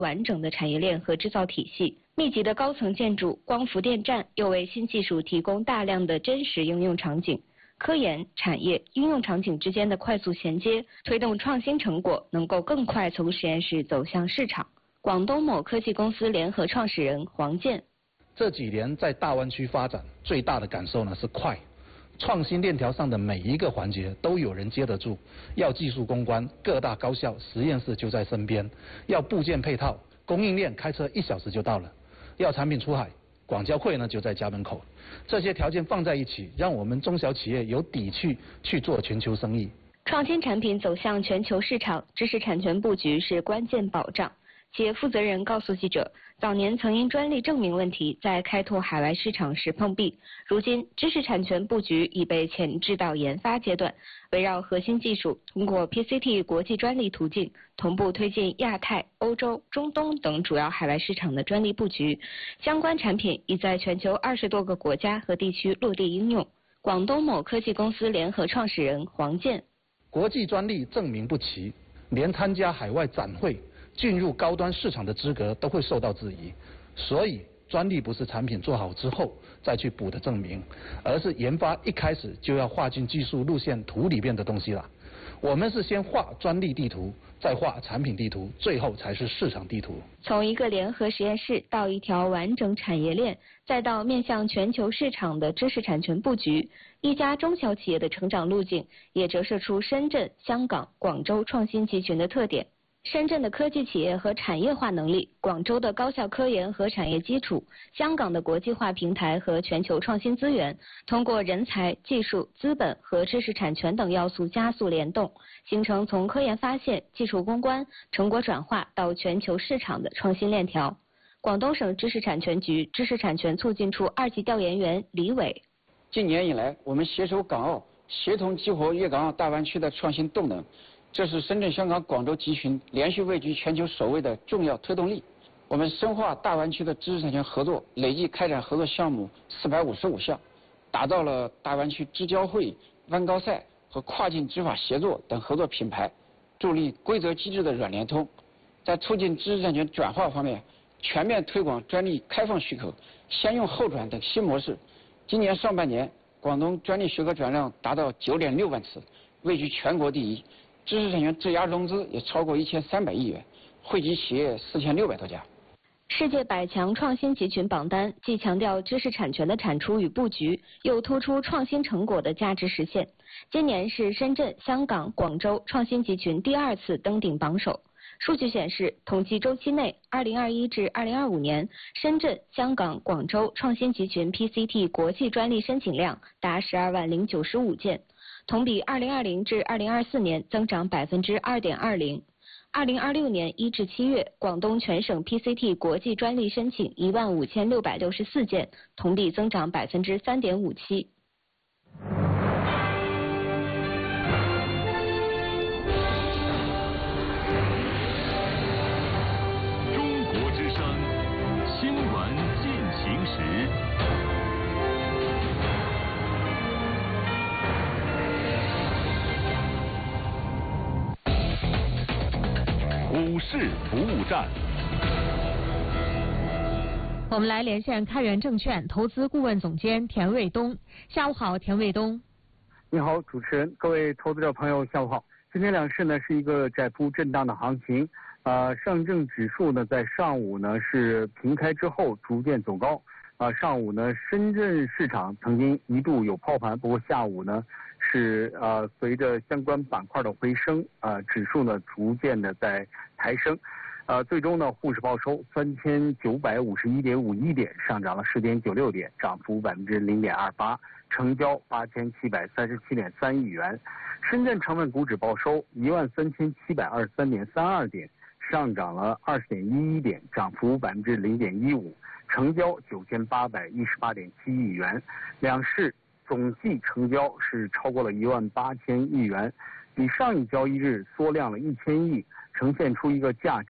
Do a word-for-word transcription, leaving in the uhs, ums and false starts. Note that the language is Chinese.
完整的产业链和制造体系。密集的高层建筑、光伏电站又为新技术提供大量的真实应用场景。科研、产业、应用场景之间的快速衔接，推动创新成果能够更快从实验室走向市场。广东某科技公司联合创始人黄健： 这几年在大湾区发展，最大的感受呢是快。创新链条上的每一个环节都有人接得住，要技术攻关，各大高校实验室就在身边；要部件配套，供应链开车一小时就到了；要产品出海，广交会呢就在家门口。这些条件放在一起，让我们中小企业有底气去做全球生意。 创新产品走向全球市场，知识产权布局是关键保障。企业负责人告诉记者，早年曾因专利证明问题在开拓海外市场时碰壁，如今知识产权布局已被前置到研发阶段，围绕核心技术，通过 P C T 国际专利途径，同步推进亚太、欧洲、中东等主要海外市场的专利布局，相关产品已在全球二十多个国家和地区落地应用。广东某科技公司联合创始人黄健： 国际专利证明不齐，连参加海外展会、进入高端市场的资格都会受到质疑，所以专利不是产品做好之后再去补的证明，而是研发一开始就要画进技术路线图里边的东西了。我们是先画专利地图，再画产品地图，最后才是市场地图。 从一个联合实验室到一条完整产业链，再到面向全球市场的知识产权布局，一家中小企业的成长路径也折射出深圳、香港、广州创新集群的特点。深圳的科技企业和产业化能力，广州的高校科研和产业基础，香港的国际化平台和全球创新资源，通过人才、技术、资本和知识产权等要素加速联动，形成从科研发现、技术攻关、成果转化到全球市场的创新链条。广东省知识产权局知识产权促进处二级调研员李伟： 近年以来，我们携手港澳，协同激活粤港澳大湾区的创新动能。这是深圳、香港、广州集群连续位居全球首位的重要推动力。我们深化大湾区的知识产权合作，累计开展合作项目四百五十五项，打造了大湾区知交会、湾高赛和跨境执法协作等合作品牌，助力规则机制的软联通。在促进知识产权转化方面，全面推广专利开放许可、先用后转等新模式。今年上半年，广东专利许可转让达到九点六万次，位居全国第一。知识产权质押融资也超过一千三百亿元，惠及企业四千六百多家。 世界百强创新集群榜单既强调知识产权的产出与布局，又突出创新成果的价值实现。今年是深圳、香港、广州创新集群第二次登顶榜首。数据显示，统计周期内，二零二一至二零二五年，深圳、香港、广州创新集群 P C T 国际专利申请量达十二万零九十五件。同比二零二零至二零二四年增长百分之二点二零。二零二六年一至七月，广东全省 P C T 国际专利申请一万五千六百六十四件，同比增长百分之三点五七。 中国之声，新闻进行时。股市服务站， 我们来连线开元证券投资顾问总监田卫东。下午好，田卫东。 你好，主持人，各位投资者朋友，下午好。今天两市呢是一个窄幅震荡的行情，呃，上证指数呢在上午呢是平开之后逐渐走高，啊、呃，上午呢深圳市场曾经一度有抛盘，不过下午呢是呃随着相关板块的回升，呃，指数呢逐渐的在抬升，呃，最终呢沪市报收三千九百五十一点五一点，上涨了十点九六点，涨幅百分之零点二八，成交八千七百三十七点三亿元。深圳成分股指报收一万三千七百二十三点三二点，上涨了二十点一一点，涨幅百分之零点一五，成交九千八百一十八点七亿元。两市总计成交是超过了一万八千亿元，比上一交易日缩量了一千亿，呈现出一个价